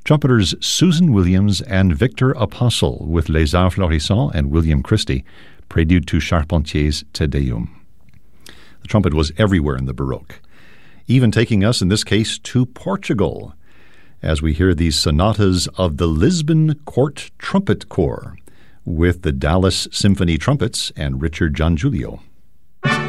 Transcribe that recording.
Trumpeters Susan Williams and Victor Apostle with Les Arts Florissants and William Christie, Prélude to Charpentier's Te Deum. The trumpet was everywhere in the Baroque, even taking us, in this case, to Portugal, as we hear these sonatas of the Lisbon Court Trumpet Corps with the Dallas Symphony Trumpets and Richard Giangiulio.